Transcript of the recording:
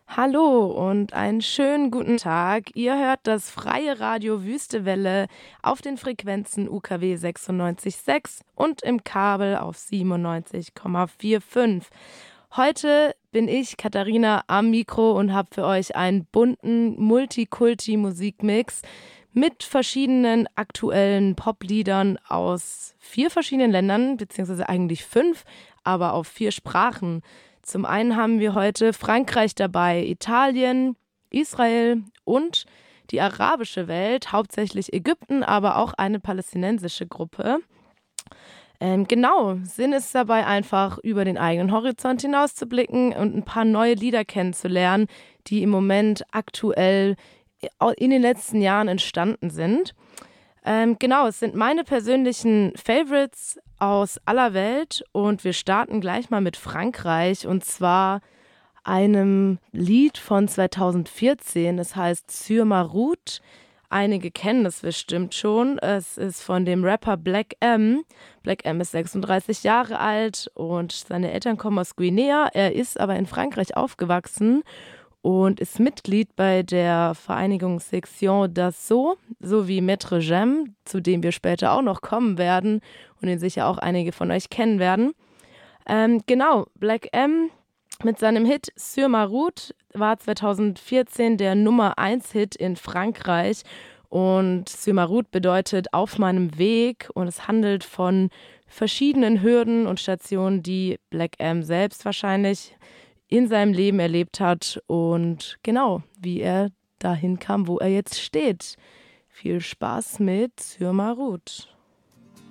Hallo und einen schönen guten Tag. Ihr hört das freie Radio Wüstewelle auf den Frequenzen UKW 96,6 und im Kabel auf 97,45. Heute bin ich, Katharina, am Mikro und habe für euch einen bunten Multikulti-Musikmix mit verschiedenen aktuellen Popliedern aus 4 verschiedenen Ländern, beziehungsweise eigentlich 5, aber auf 4 Sprachen. Zum einen haben wir heute Frankreich dabei, Italien, Israel und die arabische Welt, hauptsächlich Ägypten, aber auch eine palästinensische Gruppe. Genau, Sinn ist dabei einfach, über den eigenen Horizont hinauszublicken und ein paar neue Lieder kennenzulernen, die im Moment aktuell in den letzten Jahren entstanden sind. Genau, es sind meine persönlichen Favorites aus aller Welt und wir starten gleich mal mit Frankreich und zwar einem Lied von 2014. Es heißt Sur ma route. Einige kennen es bestimmt schon. Es ist von dem Rapper Black M. Black M ist 36 Jahre alt und seine Eltern kommen aus Guinea. Er ist aber in Frankreich aufgewachsen und ist Mitglied bei der Vereinigung Section d'Assaut sowie Maître Gem, zu dem wir später auch noch kommen werden und den sicher auch einige von euch kennen werden. Genau, Black M mit seinem Hit Sur ma route war 2014 der Nummer 1 Hit in Frankreich und Sur ma route bedeutet auf meinem Weg und es handelt von verschiedenen Hürden und Stationen, die Black M selbst wahrscheinlich in seinem Leben erlebt hat und genau, wie er dahin kam, wo er jetzt steht. Viel Spaß mit Sur ma route.